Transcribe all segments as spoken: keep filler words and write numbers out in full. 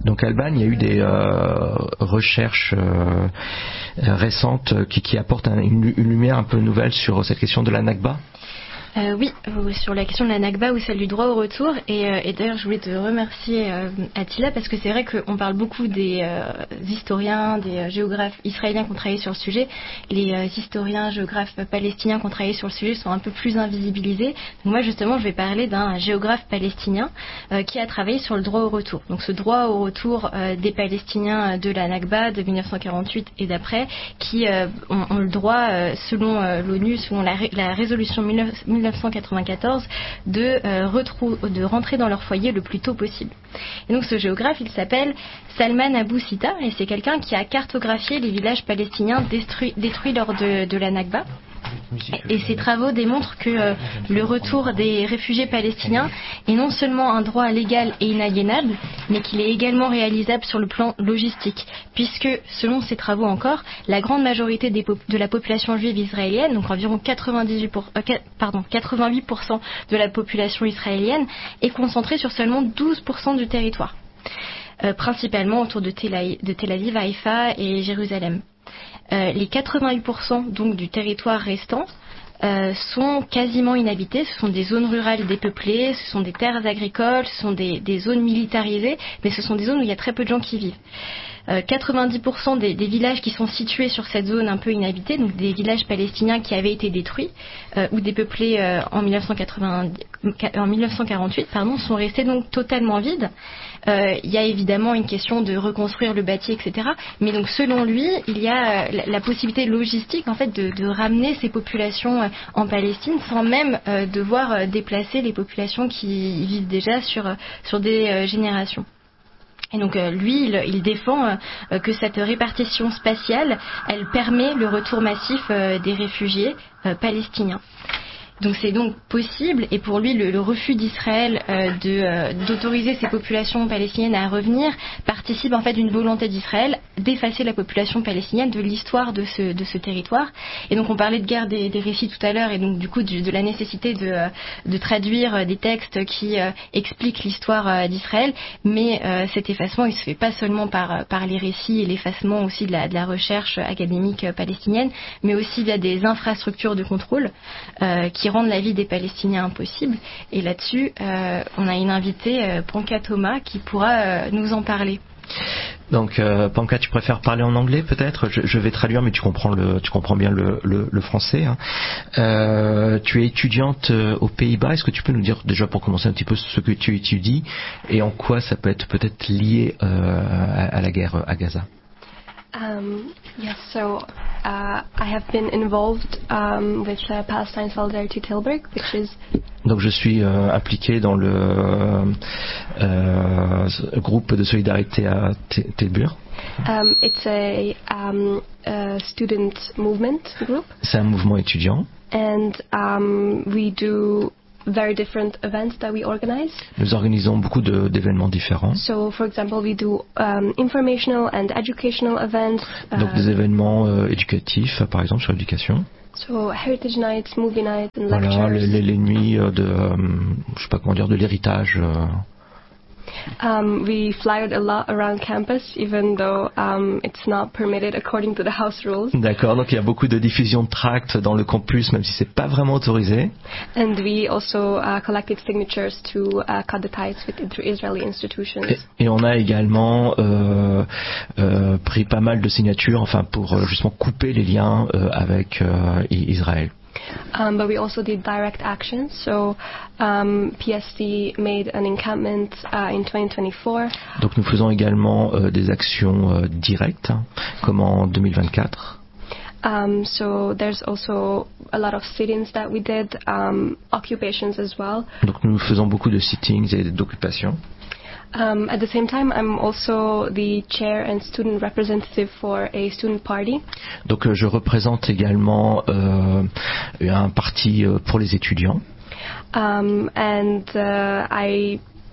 Donc Alban, il y a eu des euh, recherches euh, récentes qui, qui apportent un, une, une lumière un peu nouvelle sur cette question de la Nakba. Euh, oui, sur la question de la Nakba ou celle du droit au retour. Et, euh, et d'ailleurs, je voulais te remercier, euh, Attila, parce que c'est vrai qu'on parle beaucoup des euh, historiens, des euh, géographes israéliens qui ont travaillé sur le sujet. Les euh, historiens, géographes palestiniens qui ont travaillé sur le sujet sont un peu plus invisibilisés. Donc moi, justement, je vais parler d'un géographe palestinien euh, qui a travaillé sur le droit au retour. Donc ce droit au retour euh, des Palestiniens de la Nakba de dix-neuf cent quarante-huit et d'après, qui euh, ont, ont le droit, euh, selon euh, l'ONU, selon la, la résolution mille neuf cent quatre-vingt-quatorze, de, euh, retrou- de rentrer dans leur foyer le plus tôt possible. Et donc ce géographe, il s'appelle Salman Abou Sita, et c'est quelqu'un qui a cartographié les villages palestiniens détruits, détruits lors de, de la Nakba. Et ces travaux démontrent que euh, le retour des réfugiés palestiniens est non seulement un droit légal et inaliénable, mais qu'il est également réalisable sur le plan logistique, puisque, selon ces travaux encore, la grande majorité des pop- de la population juive israélienne, donc environ quatre-vingt-dix-huit pour, euh, pardon, quatre-vingt-huit pour cent de la population israélienne, est concentrée sur seulement douze pour cent du territoire, euh, principalement autour de Tel Aviv, de Tel Aviv, Haïfa et Jérusalem. Euh, les quatre-vingt-huit pour cent donc du territoire restant euh, sont quasiment inhabités. Ce sont des zones rurales dépeuplées, ce sont des terres agricoles, ce sont des, des zones militarisées, mais ce sont des zones où il y a très peu de gens qui vivent. Euh, quatre-vingt-dix pour cent des, des villages qui sont situés sur cette zone un peu inhabitée, donc des villages palestiniens qui avaient été détruits euh, ou dépeuplés euh, en, mille neuf cent quatre-vingts, en mille neuf cent quarante-huit, pardon, sont restés donc totalement vides. Euh, il y a évidemment une question de reconstruire le bâti, et cetera. Mais donc selon lui, il y a euh, la, la possibilité logistique en fait de, de ramener ces populations euh, en Palestine sans même euh, devoir euh, déplacer les populations qui y vivent déjà sur euh, sur des euh, générations. Et donc euh, lui, il, il défend euh, que cette répartition spatiale, elle permet le retour massif euh, des réfugiés euh, palestiniens. Donc c'est donc possible, et pour lui le, le refus d'Israël euh, de, euh, d'autoriser ces populations palestiniennes à revenir participe en fait d'une volonté d'Israël d'effacer la population palestinienne de l'histoire de ce, de ce territoire. Et donc on parlait de guerre des, des récits tout à l'heure, et donc du coup du, de la nécessité de, euh, de traduire des textes qui euh, expliquent l'histoire euh, d'Israël, mais euh, cet effacement il se fait pas seulement par, par les récits et l'effacement aussi de la, de la recherche académique euh, palestinienne, mais aussi via des infrastructures de contrôle euh, qui qui rendent la vie des Palestiniens impossible. Et là-dessus, euh, on a une invitée, euh, Panka Thomas, qui pourra euh, nous en parler. Donc, euh, Panka, tu préfères parler en anglais peut-être ? je, je vais traduire, mais tu comprends le, tu comprends bien le, le, le français. Hein. Euh, tu es étudiante euh, aux Pays-Bas. Est-ce que tu peux nous dire déjà pour commencer un petit peu ce que tu étudies et en quoi ça peut être peut-être lié euh, à, à la guerre à Gaza ? Um, yes, so uh, I have been involved um, with uh, Palestine Solidarity Tilburg, which is. Donc je suis euh, impliqué dans le euh, groupe de solidarité à Tilburg. Um, it's a, um, a student movement group. C'est un mouvement étudiant. And um, we do very different events that we organize. Nous organisons beaucoup de, d'événements différents. So, for example, we do um, informational and educational events. Donc des événements euh, éducatifs, par exemple sur l'éducation. So, heritage nights, movie nights, and voilà, lectures. les, les, les nuits de, euh, je sais pas comment dire, de l'héritage. Euh. Um, we flyed a lot around campus, even though um, it's not permitted according to the house rules. D'accord, donc il y a beaucoup de diffusion de tracts dans le campus, même si c'est pas vraiment autorisé. And we also uh, collected signatures to uh, cut the ties with Israeli institutions. Et, et on a également euh, euh, pris pas mal de signatures, enfin pour euh, justement couper les liens euh, avec euh, Israël. Um, but we also did direct action. So um, P S C made an encampment uh, in twenty twenty-four. Donc nous faisons également euh, des actions euh, directes, hein, comme en deux mille vingt-quatre. Um, so there's also a lot of sit-ins that we did, um, occupations as well. Donc nous faisons beaucoup de sittings et d'occupations. Um, at the same time, I'm also the chair and student representative for a student party. Donc euh, je représente également euh, un parti euh, pour les étudiants. Um, and uh, I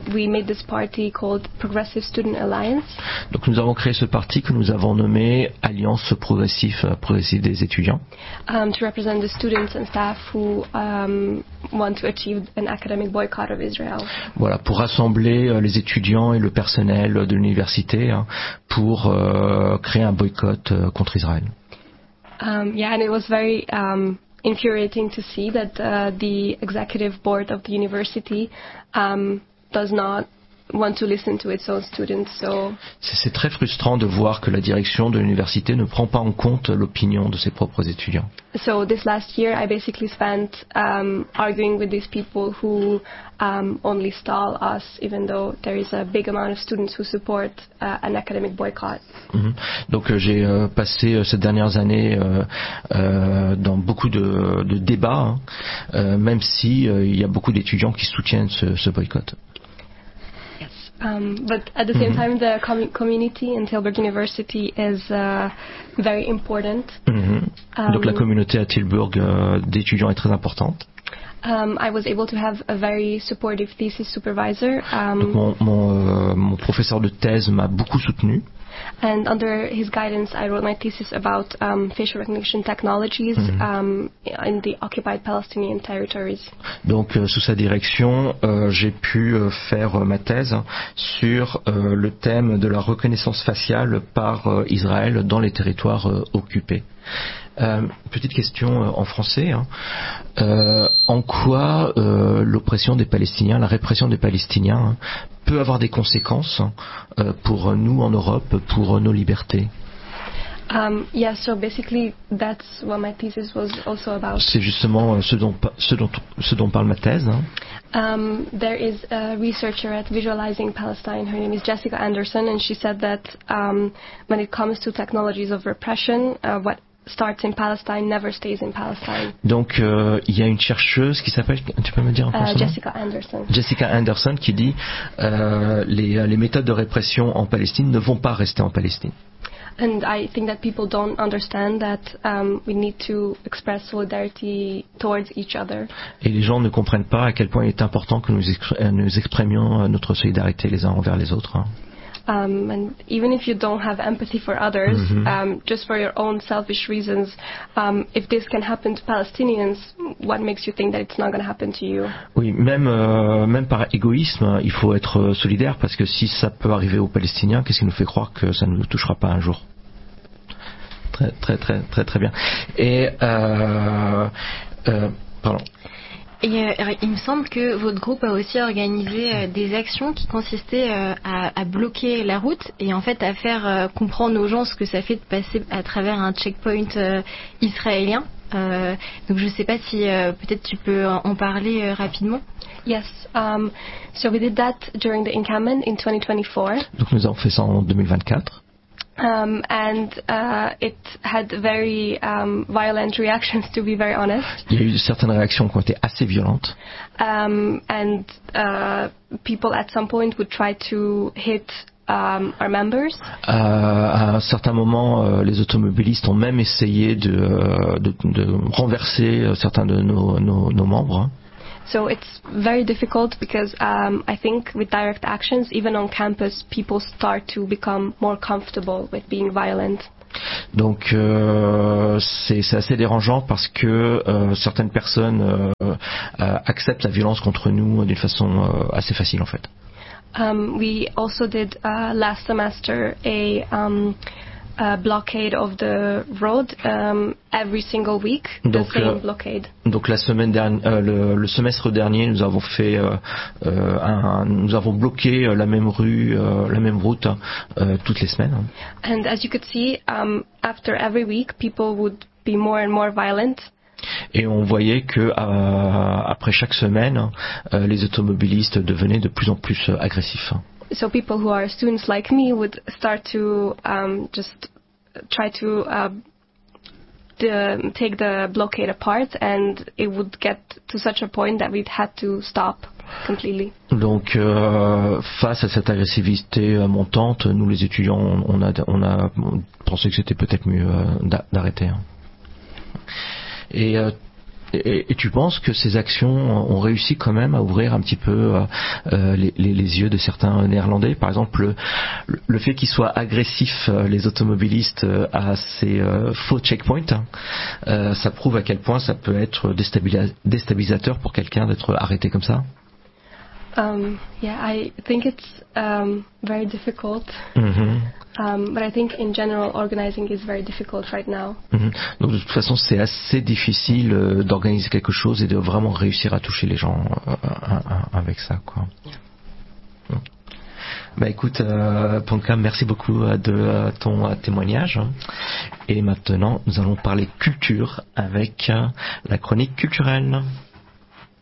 we made this party called Progressive Student Alliance. Donc nous avons créé ce parti que nous avons nommé Alliance progressive, progressive des étudiants. Um, to represent the students and staff who um, want to achieve an academic boycott of Israel. Voilà, pour rassembler euh, les étudiants et le personnel de l'université hein, pour euh, créer un boycott euh, contre Israël. Um, yeah, and it was very um, infuriating to see that uh, the executive board of the university um, does not want to listen to its own students. So c'est, c'est très frustrant de voir que la direction de l'université ne prend pas en compte l'opinion de ses propres étudiants. So this last year, I basically spent um, arguing with these people who um, only stall us, even though there is a big amount of students who support uh, an academic boycott. Mm-hmm. Donc euh, j'ai euh, passé euh, ces dernières années euh, euh, dans beaucoup de, de débats, hein, euh, même si euh, il y a beaucoup d'étudiants qui soutiennent ce, ce boycott. Um, but at the same Mm-hmm. time, the com- community in Tilburg University is uh, very important. Mm-hmm. Um, Donc la communauté à Tilburg euh, d'étudiants est très importante. Um, I was able to have a very supportive thesis supervisor. Um, Donc mon, mon, euh, mon professeur de thèse m'a beaucoup soutenu. And under his guidance, I wrote my thesis about um, facial recognition technologies Mm-hmm. um, in the occupied Palestinian territories. Donc euh, sous sa direction, euh, j'ai pu euh, faire euh, ma thèse sur euh, le thème de la reconnaissance faciale par euh, Israël dans les territoires euh, occupés. Euh, petite question euh, en français. Hein. Euh, en quoi euh, l'oppression des Palestiniens, la répression des Palestiniens hein, peut avoir des conséquences euh, pour nous en Europe, pour nos libertés? Um, yeah, so basically that's what my thesis was also about. C'est justement euh, ce dont, ce dont, ce dont parle ma thèse. Hein. Um, there is a researcher at Visualizing Palestine. Her name is Jessica Anderson, and she said that um, when it comes to technologies of repression, uh, what starts in Palestine never stays in Palestine. Donc euh, il y a une chercheuse qui s'appelle, tu peux me dire encore Uh, son nom? Jessica Anderson. Jessica Anderson qui dit euh, les, les méthodes de répression en Palestine ne vont pas rester en Palestine. And I think that people don't understand that um, we need to express solidarity towards each other. Et les gens ne comprennent pas à quel point il est important que nous, expr- nous exprimions notre solidarité les uns envers les autres. Hein. Um, and even if you don't have empathy for others, Mhm. um, just for your own selfish reasons, um, if this can happen to Palestinians, what makes you think that it's not going to happen to you? Oui, même, euh, même par égoïsme, il faut être solidaire parce que si ça peut arriver aux Palestiniens, qu'est-ce qui nous fait croire que ça ne nous touchera pas un jour? Très, très, très, très, très bien. Et, euh, euh, pardon. Et euh, il me semble que votre groupe a aussi organisé euh, des actions qui consistaient euh, à, à bloquer la route et en fait à faire euh, comprendre aux gens ce que ça fait de passer à travers un checkpoint euh, israélien. Euh, donc je ne sais pas si euh, peut-être tu peux en parler euh, rapidement. Yes, um, so we did that during the encampment in twenty twenty-four. Donc nous avons fait ça en deux mille vingt-quatre. Um, and uh, it had very um, violent reactions, to be very honest. Il y a eu certaines réactions qui ont été assez violentes. Um, and uh, people at some point would try to hit um, our members. Euh, à un certain moment, euh, les automobilistes ont même essayé de, euh, de, de renverser euh, certains de nos, nos, nos membres. Hein. So it's very difficult because um, I think with direct actions, even on campus, people start to become more comfortable with being violent. Donc euh, c'est, c'est assez dérangeant parce que euh, certaines personnes euh, euh, acceptent la violence contre nous d'une façon euh, assez facile en fait. Um, we also did uh, last semester a um, Uh, blockade of the road um, every single week, Donc, the same euh, blockade. Donc la semaine dernière, euh, le, le semestre dernier, nous avons fait, euh, euh, un, nous avons bloqué la même rue, euh, la même route euh, toutes les semaines. And as you could see, um, after every week, people would be more and more violent. Et on voyait que euh, après chaque semaine, euh, les automobilistes devenaient de plus en plus euh, agressifs. So people who are students like me would start to um, just try to uh, the, take the blockade apart, and it would get to such a point that we'd had to stop completely. Donc, euh, face à cette agressivité euh, montante, nous les étudiants, on, on a, on a pensé que c'était peut-être mieux euh, d'a- d'arrêter. Hein. Et euh, Et, et tu penses que ces actions ont réussi quand même à ouvrir un petit peu euh, les, les, les yeux de certains Néerlandais? Par exemple, le, le fait qu'ils soient agressifs, les automobilistes, à ces euh, faux checkpoints, euh, ça prouve à quel point ça peut être déstabilis- déstabilisateur pour quelqu'un d'être arrêté comme ça. Um, yeah, I think it's um, very difficult. Mm-hmm. Um, but I think in general organizing is very difficult right now. Mm-hmm. Donc de toute façon c'est assez difficile euh, d'organiser quelque chose et de vraiment réussir à toucher les gens euh, euh, avec ça, quoi. Yeah. Mm. Bah écoute, euh, Panka, merci beaucoup euh, de euh, ton euh, témoignage. Et maintenant nous allons parler culture avec euh, la chronique culturelle.